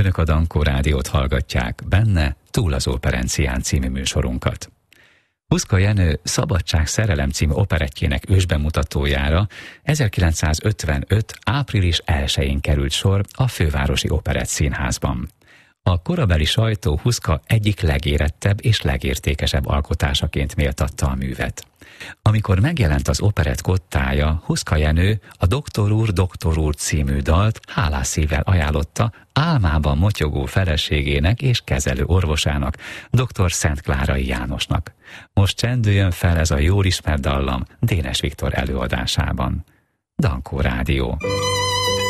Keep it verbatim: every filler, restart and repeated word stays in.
Önök a Dankó Rádiót hallgatják, benne Túl az Operencián című műsorunkat. Huszka Jenő Szabadság szerelem című operettjének ősbemutatójára ezerkilencszázötvenöt. április elsején került sor a Fővárosi Operett Színházban. A korabeli sajtó Huszka egyik legérettebb és legértékesebb alkotásaként méltatta a művet. Amikor megjelent az operett kottája, Huszka Jenő a Doktor úr, Doktor úr című dalt hálás szívvel ajánlotta álmában motyogó feleségének és kezelő orvosának, dr. Szent Klárai Jánosnak. Most csendüljön fel ez a jól ismert dallam Dénes Viktor előadásában. Dankó Rádió.